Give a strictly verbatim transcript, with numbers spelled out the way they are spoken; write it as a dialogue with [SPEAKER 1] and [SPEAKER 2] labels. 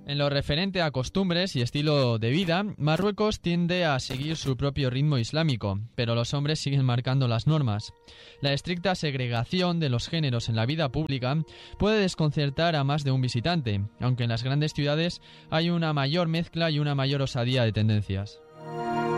[SPEAKER 1] En lo referente a costumbres y estilo de vida, Marruecos tiende a seguir su propio ritmo islámico, pero los hombres siguen marcando las normas. La estricta segregación de los géneros en la vida pública puede desconcertar a más de un visitante, aunque en las grandes ciudades hay una mayor mezcla y una mayor osadía de tendencias.